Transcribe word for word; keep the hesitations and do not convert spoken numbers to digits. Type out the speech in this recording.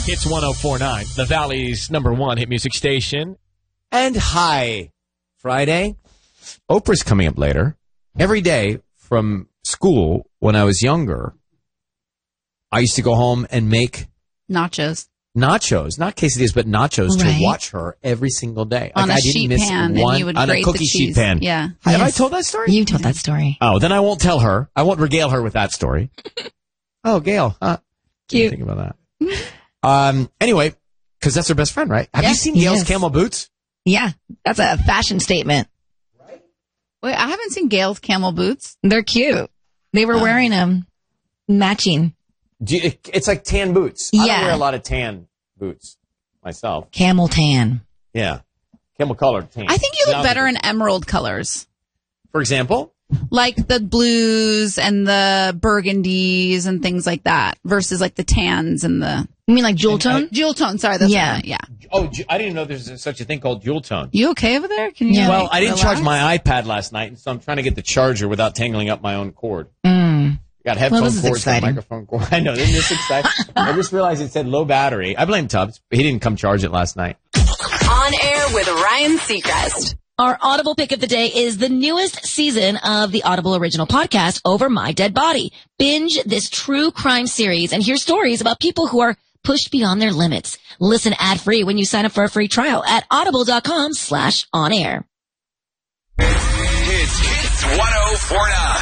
Hits one oh four point nine, the Valley's number one hit music station. And hi, Friday. Oprah's coming up later. Every day from school when I was younger, I used to go home and make nachos. Nachos, not quesadillas, but nachos Right. to watch her every single day. On like, a I didn't sheet miss pan, one, and you would on grate a cookie the sheet cheese. pan. Yeah. Have I Yes. told that story? You told that story. Oh, then I won't tell her. I won't regale her with that story. Oh, Gail. Huh? Cute. Think about that. Um. Anyway, because that's her best friend, right? Have you Yes, seen Gail's yes. camel boots? Yeah, that's a fashion statement. Wait, I haven't seen Gail's camel boots. They're cute. They were wearing them matching. Do you, it, it's like tan boots. I Yeah. don't wear a lot of tan boots myself. Camel tan. Yeah. Camel colored tan. I think you look Now- better in emerald colors. For example? Like the blues and the burgundies and things like that versus like the tans and the You mean like jewel tone? jewel tone. Sorry, that's Yeah. what I meant. Yeah. Oh, ju- I didn't know there's such a thing called jewel tone. You okay over there? Can you? Yeah. Well, like, I didn't relax? charge my iPad last night, and so I'm trying to get the charger without tangling up my own cord. Mm. Got headphone Well, this is cords, got exciting. microphone cord. I know, isn't this exciting? I just realized it said low battery. I blame Tubbs. He didn't come charge it last night. On air with Ryan Seacrest. Our Audible pick of the day is the newest season of the Audible original podcast, Over My Dead Body. Binge this true crime series and hear stories about people who are pushed beyond their limits. Listen ad-free when you sign up for a free trial at audible.com slash on air. It's Hits one oh four point nine.